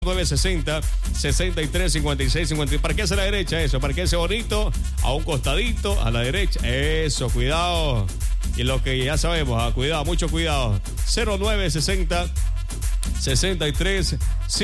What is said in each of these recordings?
960 63 56 50. Parquéese a la derecha, eso. Parquéese bonito, a un costadito, a la derecha. Eso, cuidado. Y lo que ya sabemos, cuidado, mucho cuidado. 0960 63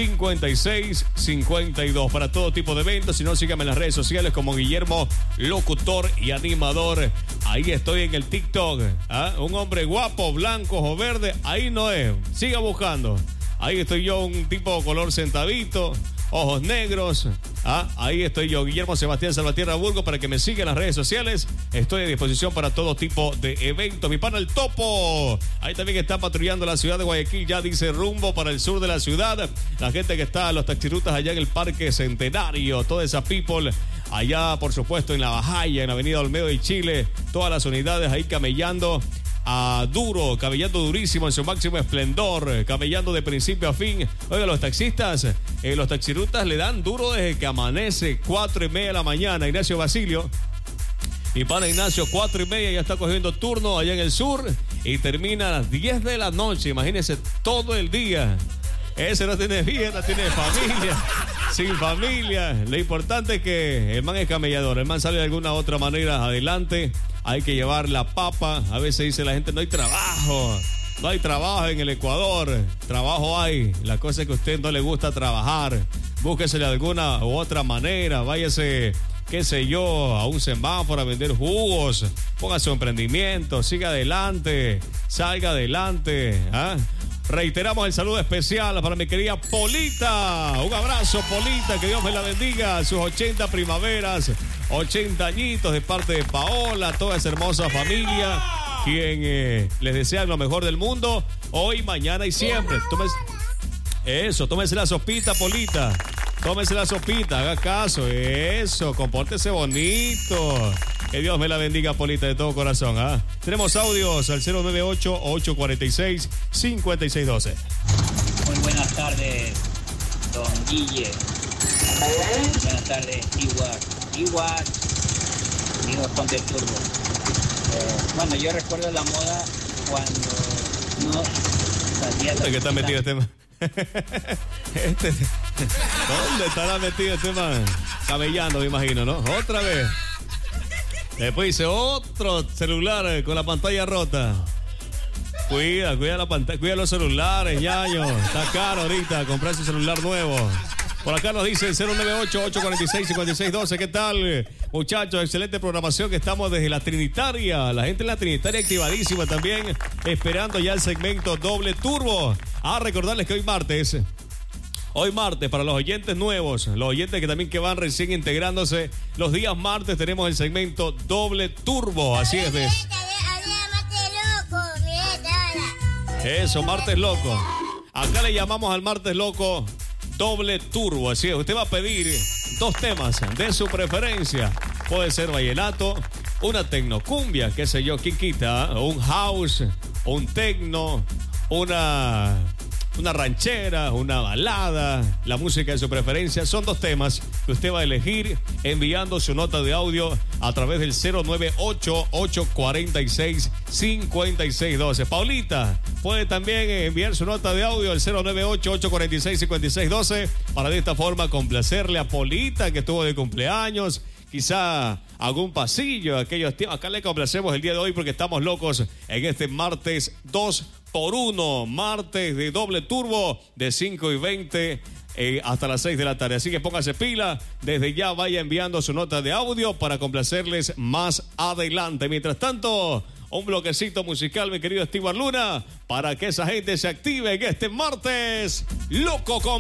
56 52 para todo tipo de eventos. Si no, síganme en las redes sociales como Guillermo, locutor y animador. Ahí estoy en el TikTok. Un hombre guapo, blanco o verde, ahí no es. Siga buscando. Ahí estoy yo, un tipo color sentadito, ojos negros. Ahí estoy yo, Guillermo Sebastián Salvatierra Burgos, para que me sigan en las redes sociales. Estoy a disposición para todo tipo de eventos. Mi pana el Topo, ahí también está patrullando la ciudad de Guayaquil. Ya dice rumbo para el sur de la ciudad. La gente que está, los taxirutas allá en el Parque Centenario, toda esa people allá, por supuesto, en La Bajaya, en Avenida Olmedo de Chile. Todas las unidades ahí camellando duro, camellando durísimo en su máximo esplendor, camellando de principio a fin. Oiga, los taxistas, los taxirutas le dan duro desde que amanece, 4:30 de la mañana. Ignacio Basilio, mi pana Ignacio, 4:30, ya está cogiendo turno allá en el sur y termina a las 10 de la noche. Imagínense, todo el día. Ese no tiene vida, no tiene familia, sin familia. Lo importante es que el man es camellador, el man sale de alguna otra manera adelante. Hay que llevar la papa. A veces dice la gente, no hay trabajo. No hay trabajo en el Ecuador. Trabajo hay. La cosa es que a usted no le gusta trabajar. Búsquese de alguna u otra manera. Váyase, qué sé yo, a un semáforo a vender jugos. Ponga su emprendimiento. Siga adelante. Salga adelante. Reiteramos el saludo especial para mi querida Polita. Un abrazo, Polita, que Dios me la bendiga. Sus 80 primaveras, 80 añitos de parte de Paola, toda esa hermosa familia, quien les desea lo mejor del mundo, hoy, mañana y siempre. Tómese la sopita, Polita. Tómese la sopita, haga caso. Eso, compórtese bonito. Que Dios me la bendiga, Polita, de todo corazón. Tenemos audios al 098-846-5612. Muy buenas tardes, don Guille. Buenas tardes, Igual. Amigos con del Turbo. Bueno, yo recuerdo la moda cuando no salía la... ¿Qué está metido este man? ¿Dónde estará metido este man? Camellando, me imagino, ¿no? Otra vez. Después dice otro celular con la pantalla rota. Cuida la pantalla, cuida los celulares, ñaño. Está caro ahorita comprarse un celular nuevo. Por acá nos dice 098-846-5612. ¿Qué tal, muchachos? Excelente programación, que estamos desde la Trinitaria. La gente en la Trinitaria activadísima también, esperando ya el segmento Doble Turbo. Recordarles que hoy martes, para los oyentes nuevos, los oyentes que también que van recién integrándose, los días martes tenemos el segmento Doble Turbo. Así es. Eso, martes loco. Acá le llamamos al martes loco Doble Turbo. Así es, usted va a pedir 2 temas de su preferencia. Puede ser vallenato, una tecnocumbia, qué sé yo, Kikita, un house, un tecno, una ranchera, una balada, la música de su preferencia. Son 2 temas que usted va a elegir enviando su nota de audio a través del 098-846-5612. Paulita puede también enviar su nota de audio al 098-846-5612 para de esta forma complacerle a Polita, que estuvo de cumpleaños. Quizá algún pasillo, aquellos tiempos. Acá le complacemos el día de hoy porque estamos locos en este martes 2x1, martes de Doble Turbo de 5:20 hasta las 6 de la tarde. Así que póngase pila, desde ya vaya enviando su nota de audio para complacerles más adelante. Mientras tanto, un bloquecito musical, mi querido Steve Luna, para que esa gente se active en este martes loco con